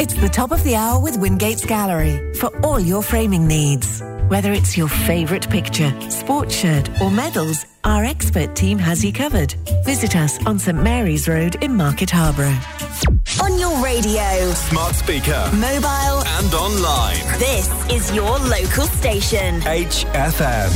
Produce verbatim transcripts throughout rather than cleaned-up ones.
It's the top of the hour with Wingates Gallery for all your framing needs. Whether it's your favourite picture, sports shirt or medals, our expert team has you covered. Visit us on St Mary's Road in Market Harborough. On your radio, smart speaker, mobile and online. This is your local station. H F M.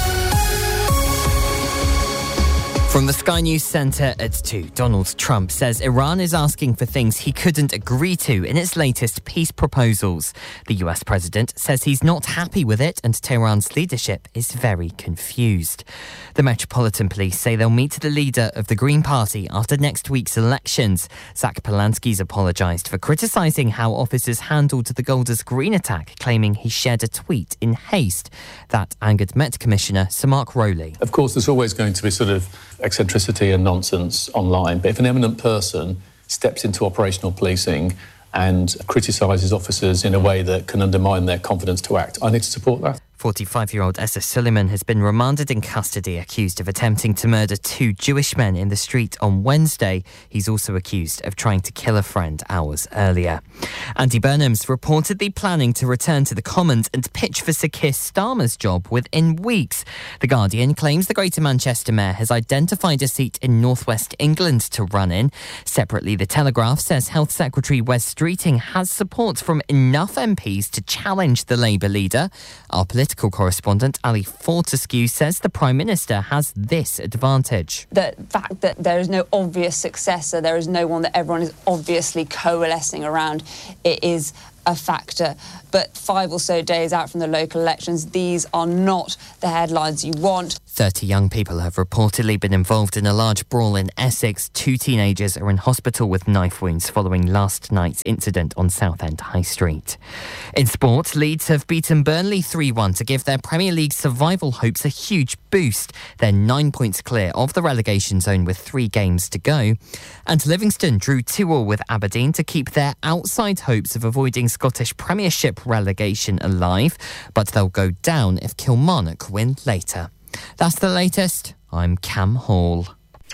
From the Sky News Centre at two, Donald Trump says Iran is asking for things he couldn't agree to in its latest peace proposals. The U S president says he's not happy with it and Tehran's leadership is very confused. The Metropolitan Police say they'll meet the leader of the Green Party after next week's elections. Zach Polanski's apologised for criticising how officers handled the Golders Green attack, claiming he shared a tweet in haste. That angered Met Commissioner Sir Mark Rowley. Of course, there's always going to be sort of eccentricity and nonsense online, but if an eminent person steps into operational policing and criticises officers in a way that can undermine their confidence to act, I need to support that. forty-five-year-old Essa Suleiman has been remanded in custody, accused of attempting to murder two Jewish men in the street on Wednesday. He's also accused of trying to kill a friend hours earlier. Andy Burnham's reportedly planning to return to the Commons and pitch for Sir Keir Starmer's job within weeks. The Guardian claims the Greater Manchester Mayor has identified a seat in North West England to run in. Separately, The Telegraph says Health Secretary Wes Streeting has support from enough M Ps to challenge the Labour leader. Our political correspondent Ali Fortescue says the Prime Minister has this advantage. The fact that there is no obvious successor, there is no one that everyone is obviously coalescing around, it is a factor. But five or so days out from the local elections, these are not the headlines you want. thirty young people have reportedly been involved in a large brawl in Essex. Two teenagers are in hospital with knife wounds following last night's incident on Southend High Street. In sport, Leeds have beaten Burnley three one to give their Premier League survival hopes a huge boost. They're nine points clear of the relegation zone with three games to go. And Livingston drew two all with Aberdeen to keep their outside hopes of avoiding Scottish Premiership relegation alive, but they'll go down if Kilmarnock win later. That's the latest. I'm Cam Hall.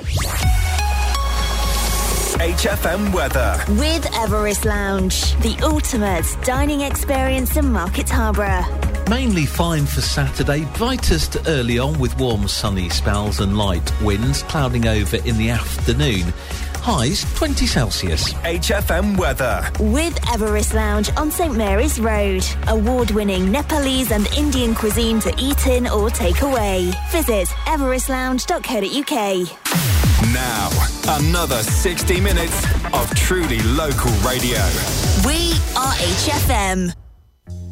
H F M weather. With Everest Lounge, the ultimate dining experience in Market Harborough. Mainly fine for Saturday, brightest early on with warm sunny spells and light winds clouding over in the afternoon. Highs twenty Celsius. H F M weather. With Everest Lounge on St Mary's Road. Award-winning Nepalese and Indian cuisine to eat in or take away. Visit everest lounge dot co dot uk. Now, another sixty minutes of truly local radio. We are H F M.